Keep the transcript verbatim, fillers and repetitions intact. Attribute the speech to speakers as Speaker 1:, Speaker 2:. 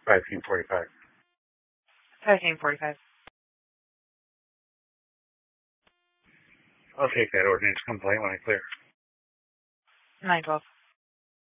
Speaker 1: fifteen forty-five.
Speaker 2: fifteen forty-five.
Speaker 1: I'll take that ordinance complaint when I clear.
Speaker 2: nine twelve.